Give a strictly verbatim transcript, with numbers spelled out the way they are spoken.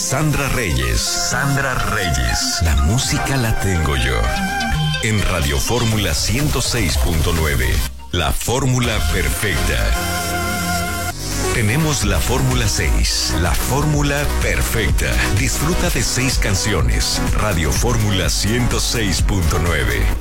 Sandra Reyes. Sandra Reyes. La música la tengo yo. En Radio Fórmula ciento seis punto nueve. La fórmula perfecta. Tenemos la Fórmula seis, la fórmula perfecta. Disfruta de seis canciones. Radio Fórmula ciento seis punto nueve.